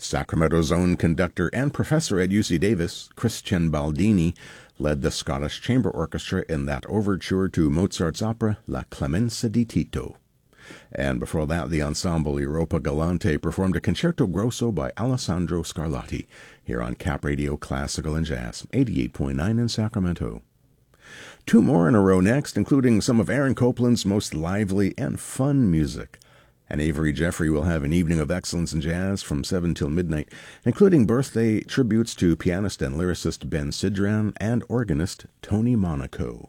Sacramento's own conductor and professor at UC Davis, Christian Baldini, led the Scottish Chamber Orchestra in that overture to Mozart's opera La Clemenza di Tito. And before that, the ensemble Europa Galante performed a concerto grosso by Alessandro Scarlatti, here on Cap Radio Classical and Jazz, 88.9 in Sacramento. Two more in a row next, including some of Aaron Copland's most lively and fun music. And Avery Jeffrey will have an evening of excellence in jazz from 7 till midnight, including birthday tributes to pianist and lyricist Ben Sidran and organist Tony Monaco.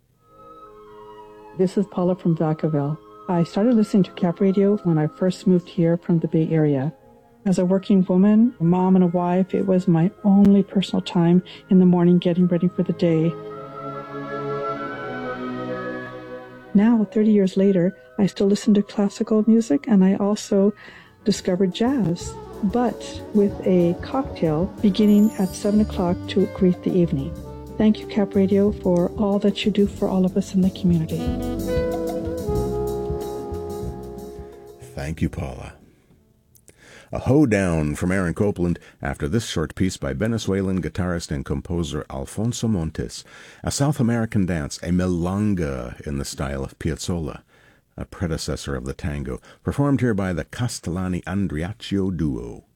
This is Paula from Vacaville. I started listening to Cap Radio when I first moved here from the Bay Area. As a working woman, a mom and a wife, it was my only personal time in the morning getting ready for the day. Now, 30 years later, I still listen to classical music, and I also discovered jazz, but with a cocktail beginning at 7 o'clock to greet the evening. Thank you, Cap Radio, for all that you do for all of us in the community. Thank you, Paula. A hoedown from Aaron Copland after this short piece by Venezuelan guitarist and composer Alfonso Montes, a South American dance, a milonga in the style of Piazzolla, a predecessor of the tango, performed here by the Castellani Andriacchio Duo.